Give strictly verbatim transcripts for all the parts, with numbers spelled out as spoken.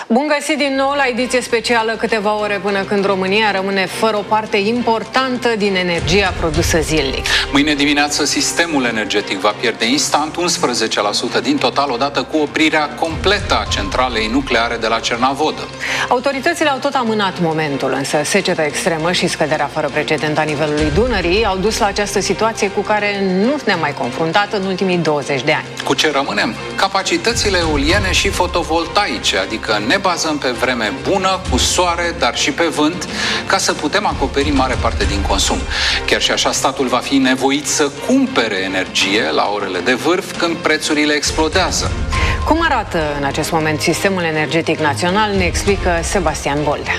Bun găsit din nou la ediție specială, câteva ore până când România rămâne fără o parte importantă din energia produsă zilnic. Mâine dimineață sistemul energetic va pierde instant unsprezece la sută din total, odată cu oprirea completă a centralei nucleare de la Cernavodă. Autoritățile au tot amânat momentul, însă seceta extremă și scăderea fără precedent a nivelului Dunării au dus la această situație cu care nu ne-am mai confruntat în ultimii douăzeci de ani. Cu ce rămânem? Capacitățile eoliene și fotovoltaice, adică ne bazăm pe vreme bună, cu soare, dar și pe vânt, ca să putem acoperi mare parte din consum. Chiar și așa, statul va fi nevoit să cumpere energie la orele de vârf, când prețurile explodează. Cum arată în acest moment sistemul energetic național, ne explică Sebastian Boldea.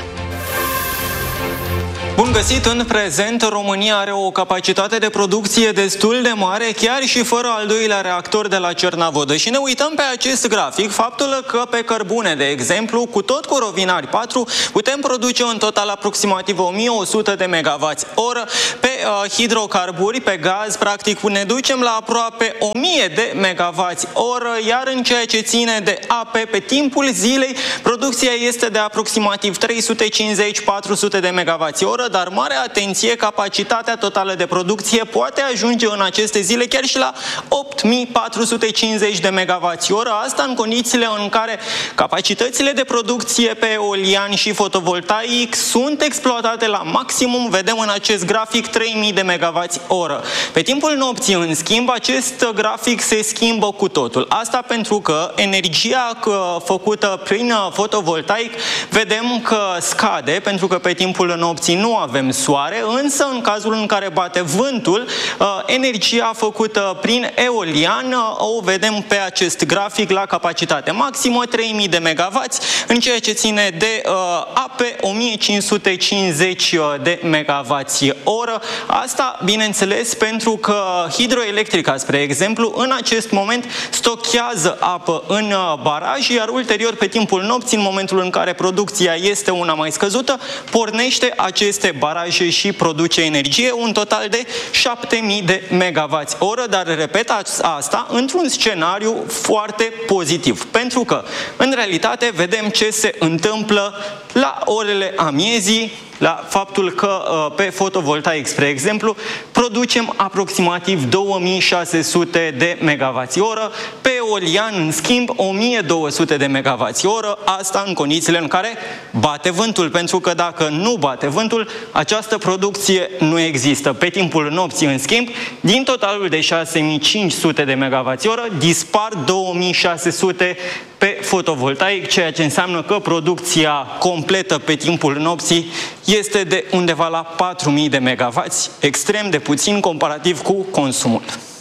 Bun găsit! În prezent, România are o capacitate de producție destul de mare, chiar și fără al doilea reactor de la Cernavodă. Și ne uităm pe acest grafic, faptul că pe cărbune, de exemplu, cu tot cu Rovinari patru, putem produce în total aproximativ o mie o sută de megawați oră. Pe uh, hidrocarburi, pe gaz, practic, ne ducem la aproape o mie de megawați oră, iar în ceea ce ține de ape, pe timpul zilei, producția este de aproximativ trei sute cincizeci - patru sute de megawați oră, dar mare atenție, capacitatea totală de producție poate ajunge în aceste zile chiar și la opt mii patru sute cincizeci de megawați oră, asta în condițiile în care capacitățile de producție pe eolian și fotovoltaic sunt exploatate la maximum, vedem în acest grafic trei mii de megawați oră. Pe timpul nopții, în schimb, acest grafic se schimbă cu totul. Asta pentru că energia făcută prin fotovoltaic vedem că scade, pentru că pe timpul nopții nu avem soare, însă în cazul în care bate vântul, energia făcută prin eolian o vedem pe acest grafic la capacitate maximă trei mii de megawați, în ceea ce ține de ape o mie cinci sute cincizeci de megawați oră. Asta, bineînțeles, pentru că hidroelectrica, spre exemplu, în acest moment stochează apă în baraj, iar ulterior, pe timpul nopții, în momentul în care producția este una mai scăzută, pornește aceste baraje și produce energie, un total de șapte mii de megawați oră, dar repet asta într-un scenariu foarte pozitiv, pentru că în realitate vedem ce se întâmplă la orele amiezii, la faptul că pe fotovoltaic, spre exemplu, producem aproximativ două mii șase sute de megawați oră, pe eolian, în schimb, o mie două sute de megawați oră, asta în condițiile în care bate vântul, pentru că dacă nu bate vântul, această producție nu există. Pe timpul nopții, în schimb, din totalul de șase mii cinci sute de megawați oră, dispar două mii șase sute pe fotovoltaic, ceea ce înseamnă că producția completă pe timpul nopții este de undeva la patru mii de megawați, extrem de puțin comparativ cu consumul.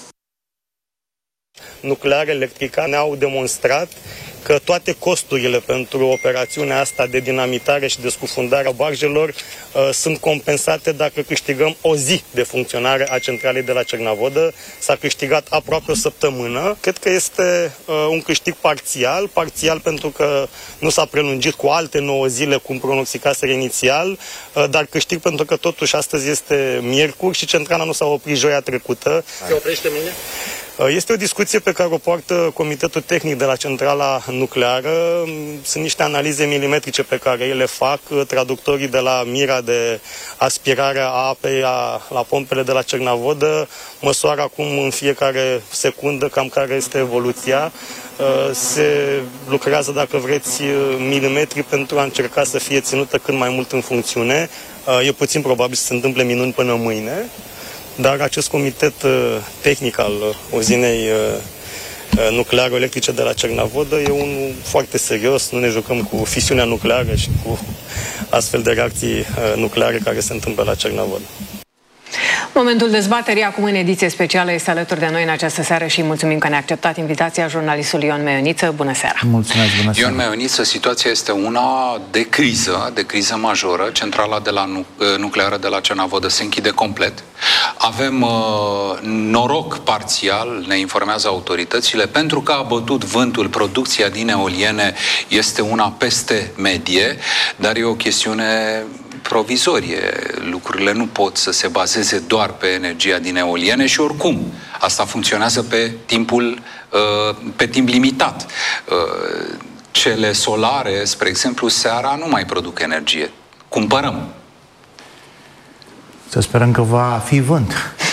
Nuclear Electrica ne-au demonstrat că toate costurile pentru operațiunea asta de dinamitare și de scufundare a barjelor uh, sunt compensate dacă câștigăm o zi de funcționare a centralei de la Cernavodă. S-a câștigat aproape o săptămână. Cred că este uh, un câștig parțial, parțial pentru că nu s-a prelungit cu alte nouă zile cum pronosticaseră inițial, uh, dar câștig pentru că totuși astăzi este miercuri și centrala nu s-a oprit joia trecută. Se oprește mâine? Este o discuție pe care o poartă Comitetul Tehnic de la centrala nucleară. Sunt niște analize milimetrice pe care ei le fac. Traductorii de la mira de aspirare a apei la pompele de la Cernavodă măsoară acum în fiecare secundă cam care este evoluția. Se lucrează, dacă vreți, milimetri pentru a încerca să fie ținută cât mai mult în funcțiune. E puțin probabil să se întâmple minuni până mâine. Dar acest comitet tehnic al uzinei nuclearo-electrice de la Cernavodă e unul foarte serios. Nu ne jucăm cu fisiunea nucleară și cu astfel de reacții nucleare care se întâmplă la Cernavodă. Momentul dezbaterii acum în ediție specială este alături de noi în această seară și mulțumim că ne-a acceptat invitația jurnalistului Ion Meioniță. Bună seara! Mulțumesc, bună seara! Ion Meioniță, situația este una de criză, de criză majoră. Centrala de la nu nucleară de la Cernavodă se închide complet. Avem uh, noroc parțial, ne informează autoritățile, pentru că a bătut vântul, producția din eoliene este una peste medie, dar e o chestiune provizorie. Lucrurile nu pot să se bazeze doar pe energia din eoliene și oricum asta funcționează pe timpul, pe timp limitat. cele solare, spre exemplu, seara nu mai produc energie. Cumpărăm. Să sperăm că va fi vânt.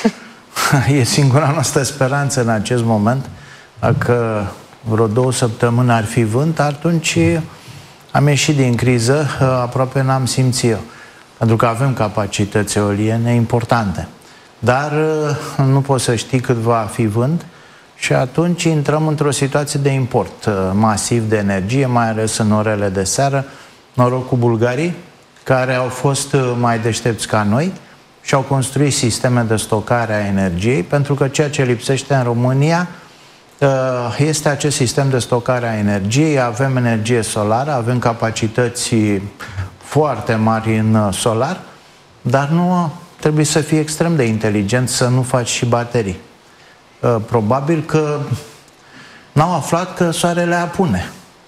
E singura noastră speranță în acest moment. Dacă vreo două săptămâni ar fi vânt, atunci am ieșit din criză, aproape n-am simțit eu. Pentru că avem capacități eoliene importante. Dar nu poți să știi cât va fi vânt și atunci intrăm într-o situație de import masiv de energie, mai ales în orele de seară. Noroc cu bulgarii, care au fost mai deștepți ca noi și au construit sisteme de stocare a energiei, pentru că ceea ce lipsește în România este acest sistem de stocare a energiei. Avem energie solară, avem capacități foarte mari în solar, dar nu trebuie să fii extrem de inteligent să nu faci și baterii. Probabil că n-au aflat că soarele apune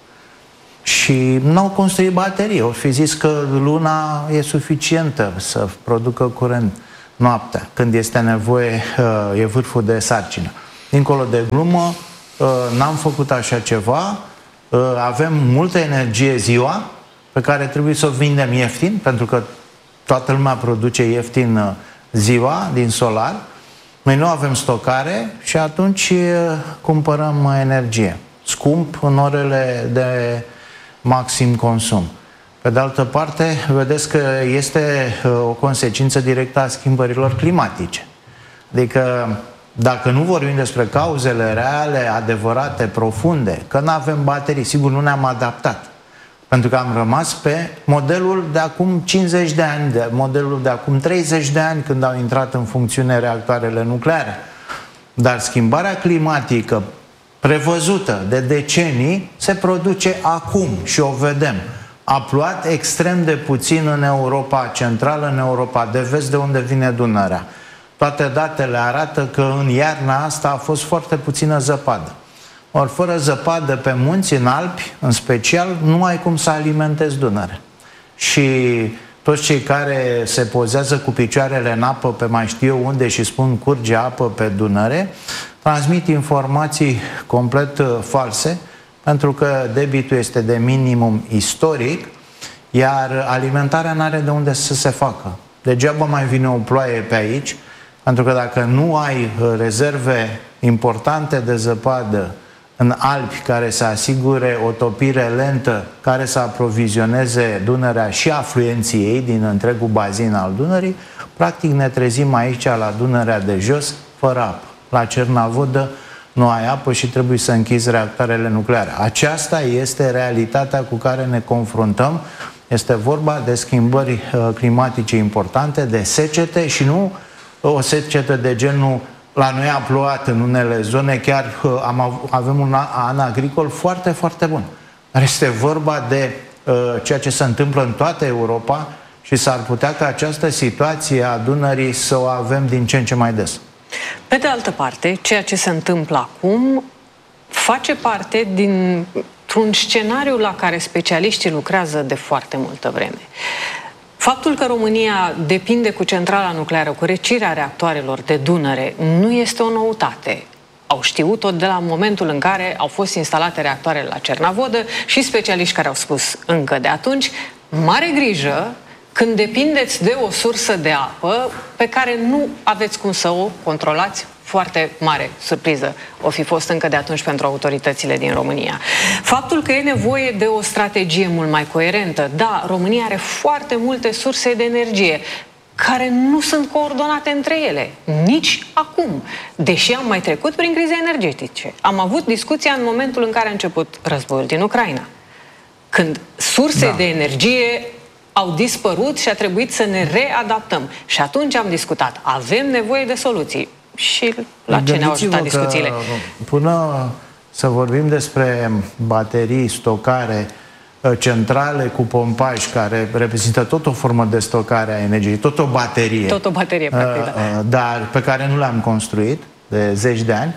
și n-au construit baterii. Au fi zis că luna e suficientă să producă curent noaptea, când este nevoie, e vârful de sarcină. Dincolo de glumă, n-am făcut așa ceva, avem multă energie ziua, pe care trebuie să o vindem ieftin, pentru că toată lumea produce ieftin ziua din solar. Noi nu avem stocare și atunci cumpărăm energie. Scump în orele de maxim consum. Pe de altă parte, vedeți că este o consecință directă a schimbărilor climatice. Adică, dacă nu vorbim despre cauzele reale, adevărate, profunde, că nu avem baterii, sigur nu ne-am adaptat. Pentru că am rămas pe modelul de acum cincizeci de ani, de modelul de acum treizeci de ani, când au intrat în funcțiune reactoarele nucleare. Dar schimbarea climatică prevăzută de decenii se produce acum și o vedem. A plouat extrem de puțin în Europa Centrală, în Europa de Vest, de unde vine Dunărea. Toate datele arată că în iarna asta a fost foarte puțină zăpadă. Ori fără zăpadă pe munți, în Alpi, în special, nu ai cum să alimentezi Dunărea. Și toți cei care se pozează cu picioarele în apă pe mai știu eu unde și spun curge apă pe Dunăre, transmit informații complet false, pentru că debitul este de minimum istoric, iar alimentarea nu are de unde să se facă. Degeaba mai vine o ploaie pe aici, pentru că dacă nu ai rezerve importante de zăpadă în Alpi care să asigure o topire lentă, care să aprovizioneze Dunărea și afluenții ei din întregul bazin al Dunării, practic ne trezim aici la Dunărea de jos fără apă. La Cernavodă nu ai apă și trebuie să închizi reactoarele nucleare. Aceasta este realitatea cu care ne confruntăm. Este vorba de schimbări climatice importante, de secete și nu o secetă de genul la noi a plouat în unele zone, chiar am, avem un an agricol foarte, foarte bun. Dar este vorba de uh, ceea ce se întâmplă în toată Europa și s-ar putea ca această situație a Dunării să o avem din ce în ce mai des. Pe de altă parte, ceea ce se întâmplă acum face parte dintr-un scenariu la care specialiștii lucrează de foarte multă vreme. Faptul că România depinde cu centrala nucleară, cu recirea reactoarelor de Dunăre, nu este o noutate. Au știut-o de la momentul în care au fost instalate reactoarele la Cernavodă și specialiști care au spus încă de atunci, mare grijă când depindeți de o sursă de apă pe care nu aveți cum să o controlați. Foarte mare surpriză o fi fost încă de atunci pentru autoritățile din România. Faptul că e nevoie de o strategie mult mai coerentă. Da, România are foarte multe surse de energie care nu sunt coordonate între ele, nici acum, deși am mai trecut prin crize energetice. Am avut discuția în momentul în care a început războiul din Ucraina, când surse da. de energie au dispărut și a trebuit să ne readaptăm. Și atunci am discutat, avem nevoie de soluții. Și la ce ne-au ajutat discuțiile? Până să vorbim despre baterii, stocare, centrale cu pompaj, care reprezintă tot o formă de stocare a energiei, tot o baterie. Tot o baterie, practic, da. Dar pe care nu le-am construit de zeci de ani,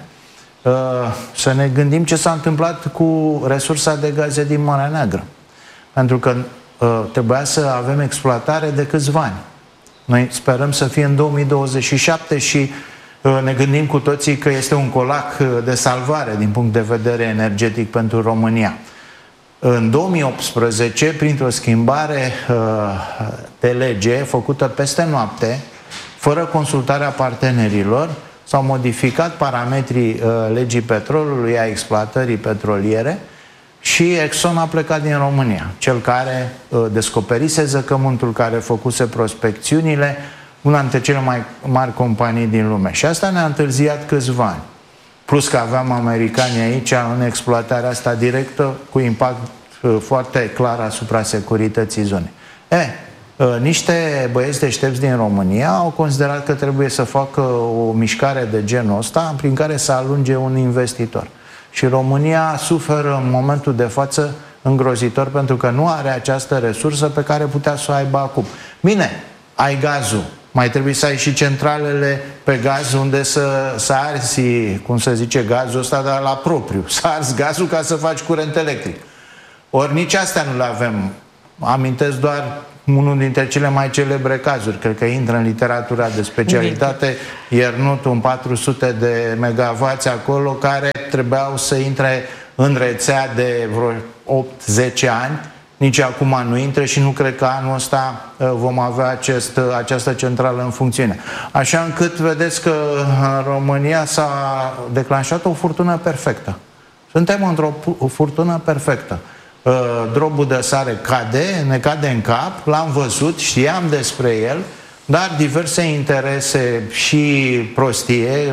să ne gândim ce s-a întâmplat cu resursa de gaze din Marea Neagră. Pentru că trebuia să avem exploatare de câțiva ani. Noi sperăm să fie în două mii douăzeci și șapte și ne gândim cu toții că este un colac de salvare din punct de vedere energetic pentru România. În două mii optsprezece, printr-o schimbare de lege făcută peste noapte, fără consultarea partenerilor, s-au modificat parametrii legii petrolului, a exploatării petroliere, și Exxon a plecat din România, cel care descoperise zăcământul, care făcuse prospecțiunile, una dintre cele mai mari companii din lume. Și asta ne-a întârziat câțiva ani. Plus că aveam americanii aici în exploatarea asta directă, cu impact foarte clar asupra securității zonei. E, niște băieți deștepți din România au considerat că trebuie să facă o mișcare de genul ăsta prin care să alunge un investitor. Și România suferă în momentul de față îngrozitor pentru că nu are această resursă pe care putea să o aibă acum. Bine, ai gazul, mai trebuie să ai și centralele pe gaz unde să, să arzi, cum se zice, gazul ăsta, dar la propriu, să arzi gazul ca să faci curent electric. Ori nici astea nu le avem. Amintesc doar unul dintre cele mai celebre cazuri, cred că intră în literatura de specialitate, Iernutul, un patru sute de megavați acolo, care trebuiau să intre în rețea de vreo opt zece ani. Nici acum nu intră și nu cred că anul ăsta vom avea acest, această centrală în funcțiune. Așa încât vedeți că în România s-a declanșat o furtună perfectă. Suntem într-o furtună perfectă. Drobul de sare cade, ne cade în cap, l-am văzut, știam despre el, dar diverse interese și prostie,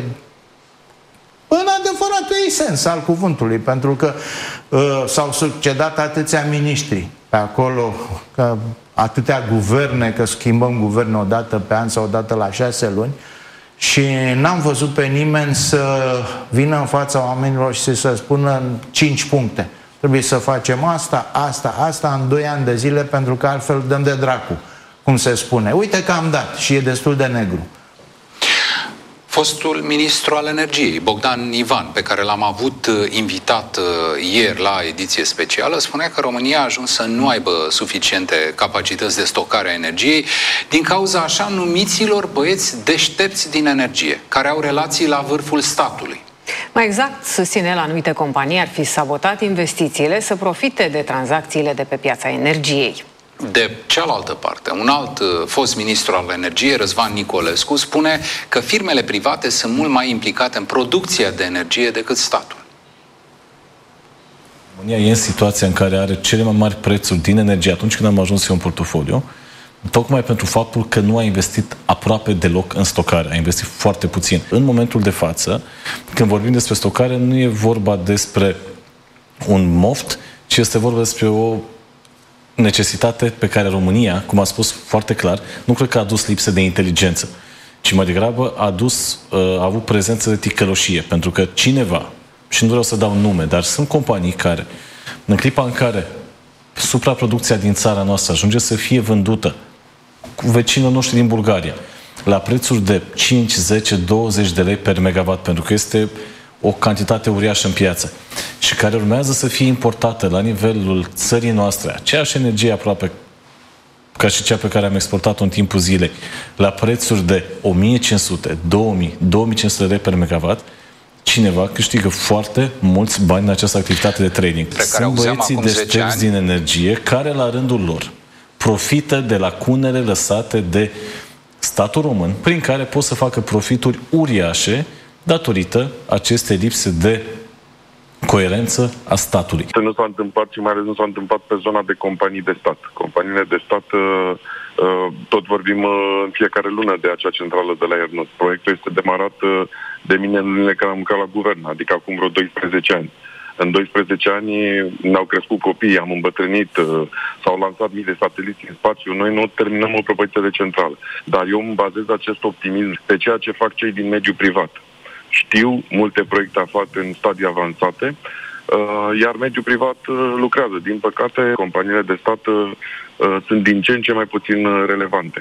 în adevăratul ei sens al cuvântului, pentru că uh, s-au succedat atâția miniștri pe acolo, că atâtea guverne, că schimbăm guverne o dată pe an sau o dată la șase luni, și n-am văzut pe nimeni să vină în fața oamenilor și să se spună în cinci puncte. Trebuie să facem asta, asta, asta în doi ani de zile, pentru că altfel dăm de dracu, cum se spune. Uite că am dat și e destul de negru. Fostul ministru al energiei, Bogdan Ivan, pe care l-am avut invitat ieri la ediție specială, spunea că România a ajuns să nu aibă suficiente capacități de stocare a energiei din cauza așa numiților băieți deștepți din energie, care au relații la vârful statului. Mai exact, susține, la anumite companii ar fi sabotat investițiile să profite de tranzacțiile de pe piața energiei. De cealaltă parte, un alt uh, fost ministru al energiei, Răzvan Nicolescu, spune că firmele private sunt mult mai implicate în producția de energie decât statul. România e în situația în care are cele mai mari prețuri din energie atunci când am ajuns eu în portofoliu, tocmai pentru faptul că nu a investit aproape deloc în stocare, a investit foarte puțin. În momentul de față, când vorbim despre stocare, nu e vorba despre un moft, ci este vorba despre o necesitate pe care România, cum a spus foarte clar, nu cred că a adus lipsă de inteligență, ci mai degrabă a adus, a avut prezență de ticăloșie, pentru că cineva, și nu vreau să dau nume, dar sunt companii care, în clipa în care supraproducția din țara noastră ajunge să fie vândută cu vecinii noștri din Bulgaria, la prețuri de cinci, zece, douăzeci de lei per megawatt, pentru că este o cantitate uriașă în piață, și care urmează să fie importată la nivelul țării noastre, aceeași energie aproape ca și cea pe care am exportat-o în timpul zilei, la prețuri de o mie cinci sute, două mii, două mii cinci sute de lei per megawatt, cineva câștigă foarte mulți bani în această activitate de trading. Sunt băieții deștepți din energie care, la rândul lor, profită de lacunele lăsate de statul român, prin care pot să facă profituri uriașe datorită acestei lipse de coerență a statului. Nu s-a întâmplat și mai ales nu s-a întâmplat pe zona de companii de stat. Companiile de stat, tot vorbim în fiecare lună de acea centrală de la Iernut. Proiectul este demarat de mine în lunile care am lucrat la guvern, adică acum vreo doisprezece ani. În doisprezece ani ne-au crescut copiii, am îmbătrânit, s-au lansat mii de sateliți în spațiu. Noi nu terminăm o propoziție de centrală. Dar eu îmi bazez acest optimism pe ceea ce fac cei din mediul privat. Știu multe proiecte aflate în stadii avansate, iar mediul privat lucrează. Din păcate, companiile de stat sunt din ce în ce mai puțin relevante.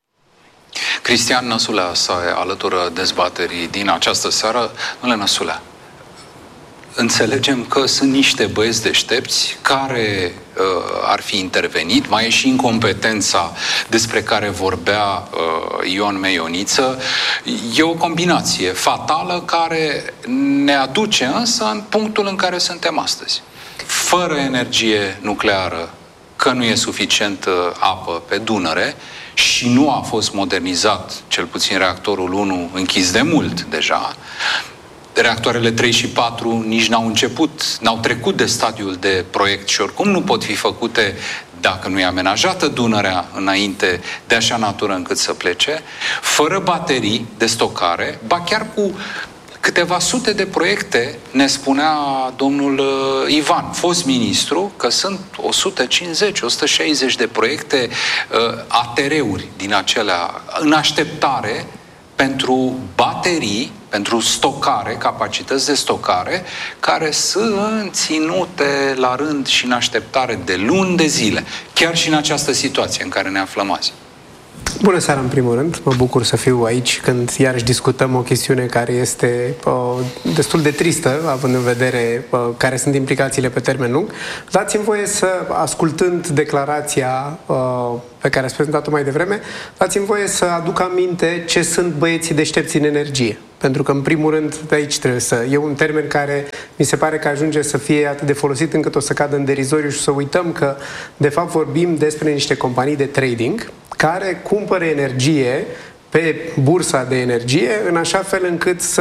Cristian Năsulea se alătură dezbaterii din această seară. Domnule Năsulea, înțelegem că sunt niște băieți deștepți care uh, ar fi intervenit, mai e și incompetența despre care vorbea uh, Ion Meioniță. E o combinație fatală care ne aduce însă în punctul în care suntem astăzi. fără energie nucleară, că nu e suficient apă pe Dunăre și nu a fost modernizat, cel puțin reactorul unu închis de mult deja, reactoarele trei și patru nici n-au început, n-au trecut de stadiul de proiect și oricum nu pot fi făcute dacă nu e amenajată Dunărea înainte de așa natură încât să plece, fără baterii de stocare, ba chiar cu câteva sute de proiecte, ne spunea domnul uh, Ivan, fost ministru, că sunt o sută cincizeci - o sută șaizeci de proiecte uh, A T R-uri din acelea în așteptare pentru baterii, pentru stocare, capacități de stocare, care sunt ținute la rând și în așteptare de luni de zile, chiar și în această situație în care ne aflăm azi. Bună seara, în primul rând. Mă bucur să fiu aici când iarăși discutăm o chestiune care este uh, destul de tristă, având în vedere uh, care sunt implicațiile pe termen lung. Dați-mi voie să, ascultând declarația uh, pe care ați prezentat-o mai devreme, dați-mi voie să aduc aminte ce sunt băieții deștepți în energie. Pentru că, în primul rând, de aici trebuie să... E un termen care mi se pare că ajunge să fie atât de folosit încât o să cadă în derizoriu și să uităm că, de fapt, vorbim despre niște companii de trading care cumpără energie pe bursa de energie în așa fel încât să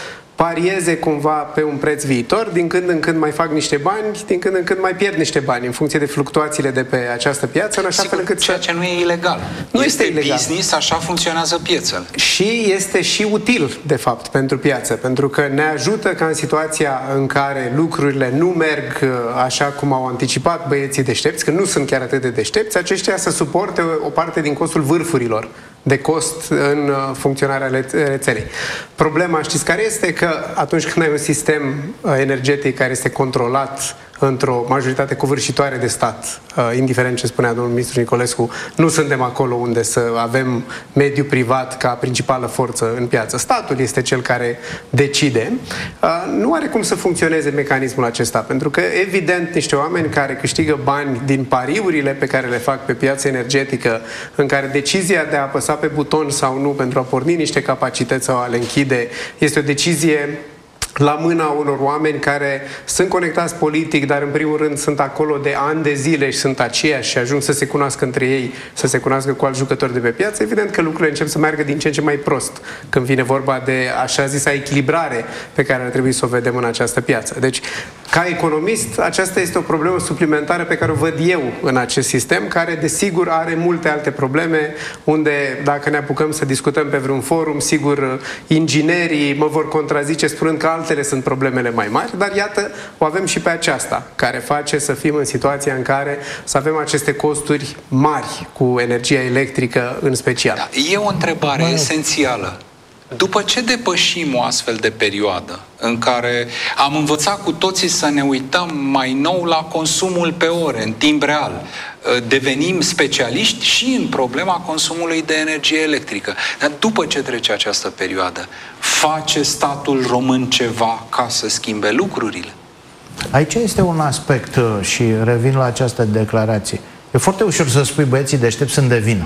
parieze cumva pe un preț viitor, din când în când mai fac niște bani, din când în când mai pierd niște bani în funcție de fluctuațiile de pe această piață, în așa Sigur, fel încât ceea să... ce nu e ilegal. Nu este, este ilegal. business, așa funcționează piețele. Și este și util, de fapt, pentru piață, pentru că ne ajută ca în situația în care lucrurile nu merg așa cum au anticipat băieții deștepți, că nu sunt chiar atât de deștepți, aceștia să suporte o parte din costul vârfurilor de cost în funcționarea rețelei. Problema, știți care este? Că atunci când ai un sistem energetic care este controlat într-o majoritate covârșitoare de stat, indiferent ce spunea domnul ministru Nicolescu, nu suntem acolo unde să avem mediul privat ca principală forță în piață. Statul este cel care decide. Nu are cum să funcționeze mecanismul acesta, pentru că, evident, niște oameni care câștigă bani din pariurile pe care le fac pe piața energetică, în care decizia de a apăsa pe buton sau nu pentru a porni niște capacități sau a le închide este o decizie la mâna unor oameni care sunt conectați politic, dar în primul rând sunt acolo de ani de zile și sunt aceiași și ajung să se cunoască între ei, să se cunoască cu alți jucători de pe piață, evident că lucrurile încep să meargă din ce în ce mai prost când vine vorba de așa zisa echilibrare pe care ar trebui să o vedem în această piață. Deci, ca economist, aceasta este o problemă suplimentară pe care o văd eu în acest sistem, care desigur are multe alte probleme, unde dacă ne apucăm să discutăm pe vreun forum, sigur inginerii mă vor contrazice spunând că altele sunt problemele mai mari, dar iată, o avem și pe aceasta, care face să fim în situația în care să avem aceste costuri mari cu energia electrică în special. Da, e o întrebare esențială. După ce depășim o astfel de perioadă în care am învățat cu toții să ne uităm mai nou la consumul pe ore, în timp real, devenim specialiști și în problema consumului de energie electrică. Dar după ce trece această perioadă, face statul român ceva ca să schimbe lucrurile? Aici este un aspect și revin la această declarație. E foarte ușor să spui băieții deștepți sunt de vină.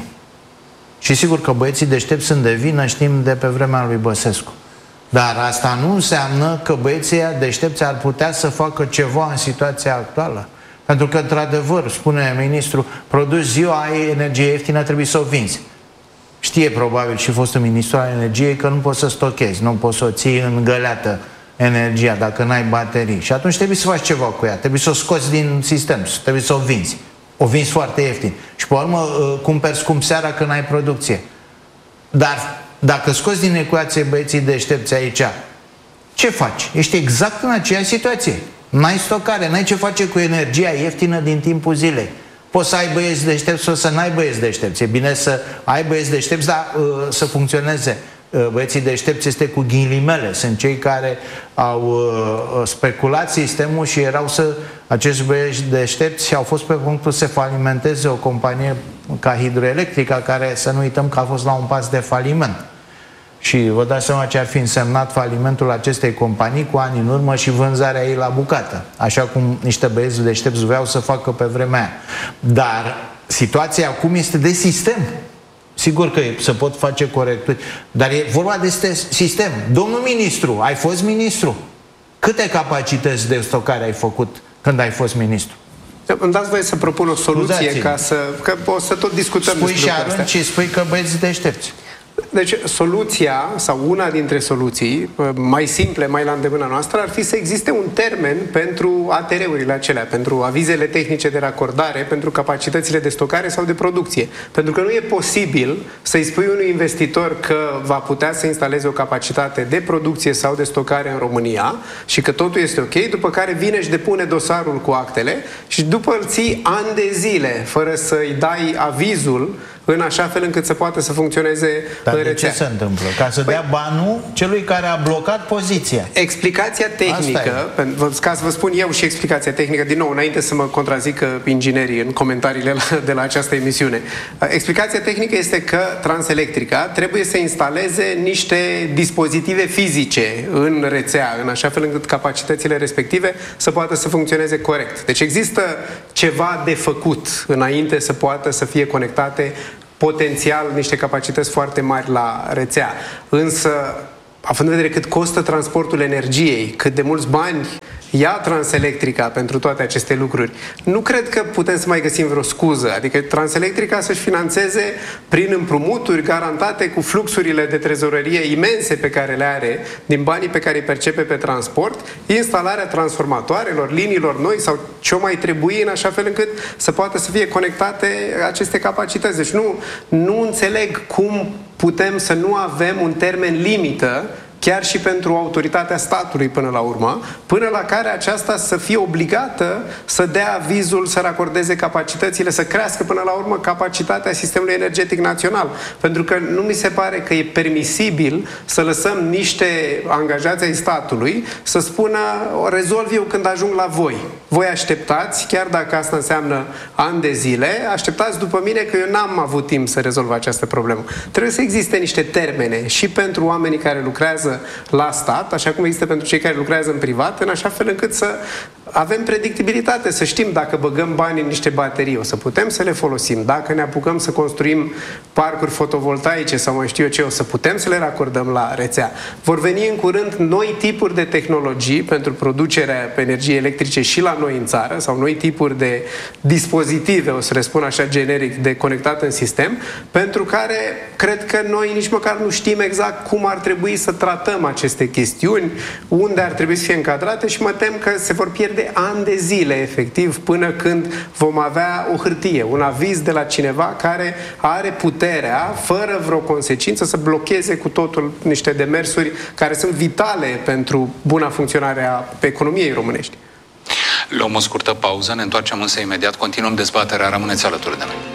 Și sigur că băieții deștepți sunt de vină, știm de pe vremea lui Băsescu. Dar asta nu înseamnă că băieții deștepți ar putea să facă ceva în situația actuală. Pentru că, într-adevăr, spune ministrul, produci ziua, ai energie ieftină, trebuie să o vinzi. Știe probabil și fostul ministru al energiei că nu poți să stochezi, nu poți să o ții în găleată energia dacă n-ai baterii. Și atunci trebuie să faci ceva cu ea, trebuie să o scoți din sistem, trebuie să o vinzi. O vinzi foarte ieftin. Și pe urmă cumperi scump seara când ai producție. Dar dacă scoți din ecuație băieții deștepți aici, ce faci? Ești exact în aceeași situație. N-ai stocare, n-ai ce face cu energia ieftină din timpul zilei. Poți să ai băieți deștepți sau să n-ai băieți deștepți. E bine să ai băieți deștepți, dar uh, să funcționeze. Uh, băieții deștepți este cu ghilimele. Sunt cei care au uh, speculat sistemul și erau să... Acești băieți deștepți au fost pe punctul să falimenteze o companie ca Hidroelectrica, care, să nu uităm că a fost la un pas de faliment. Și vă dați seama ce ar fi însemnat falimentul acestei companii cu ani în urmă și vânzarea ei la bucată, așa cum niște băieți deștepți vreau să facă pe vremea aia. Dar situația acum este de sistem. Sigur că se pot face corecturi, dar e vorba de sistem. Domnul ministru, ai fost ministru? Câte capacități de stocare ai făcut când ai fost ministru. Îmi dați voie să propun o soluție ca să... Că o să tot discutăm spui despre și arunci și spui că băieți deștepți. Deci soluția, sau una dintre soluții, mai simple, mai la îndemâna noastră, ar fi să existe un termen pentru A T R-urile acelea, pentru avizele tehnice de racordare, pentru capacitățile de stocare sau de producție. Pentru că nu e posibil să-i spui unui investitor că va putea să instaleze o capacitate de producție sau de stocare în România și că totul este ok, după care vine și depune dosarul cu actele și după îl ții ani de zile fără să-i dai avizul în așa fel încât să poată să funcționeze Dar în de rețea. ce se întâmplă? Ca să păi, dea banul celui care a blocat poziția. Explicația tehnică, ca să vă spun eu și explicația tehnică, din nou, înainte să mă contrazică inginerii în comentariile la, de la această emisiune. Explicația tehnică este că Transelectrica trebuie să instaleze niște dispozitive fizice în rețea, în așa fel încât capacitățile respective să poată să funcționeze corect. Deci există ceva de făcut înainte să poată să fie conectate potențial niște capacități foarte mari la rețea. Însă, având în vedere cât costă transportul energiei, cât de mulți bani ia Transelectrica pentru toate aceste lucruri, nu cred că putem să mai găsim vreo scuză. Adică Transelectrica să-și finanțeze prin împrumuturi garantate cu fluxurile de trezorerie imense pe care le are din banii pe care îi percepe pe transport, instalarea transformatoarelor, liniilor noi sau ce-o mai trebui în așa fel încât să poată să fie conectate aceste capacități. Deci nu, nu înțeleg cum putem să nu avem un termen limită chiar și pentru autoritatea statului până la urmă, până la care aceasta să fie obligată să dea avizul, să racordeze capacitățile, să crească până la urmă capacitatea sistemului energetic național. Pentru că nu mi se pare că e permisibil să lăsăm niște angajați ai statului să spună, o rezolv eu când ajung la voi. Voi așteptați, chiar dacă asta înseamnă ani de zile, așteptați după mine că eu n-am avut timp să rezolv această problemă. Trebuie să existe niște termene și pentru oamenii care lucrează la stat, așa cum există pentru cei care lucrează în privat, în așa fel încât să avem predictibilitate, să știm dacă băgăm bani în niște baterii, o să putem să le folosim. Dacă ne apucăm să construim parcuri fotovoltaice sau mai știu eu ce, o să putem să le racordăm la rețea. Vor veni în curând noi tipuri de tehnologii pentru producerea pe energie electrice și la noi în țară, sau noi tipuri de dispozitive, o să le spun așa generic, de conectat în sistem, pentru care cred că noi nici măcar nu știm exact cum ar trebui să tratăm aceste chestiuni, unde ar trebui să fie încadrate și mă tem că se vor pierde ani de zile, efectiv, până când vom avea o hârtie, un aviz de la cineva care are puterea, fără vreo consecință, să blocheze cu totul niște demersuri care sunt vitale pentru buna funcționare a economiei românești. Luăm o scurtă pauză, ne întoarcem însă imediat, continuăm dezbaterea, rămâneți alături de noi.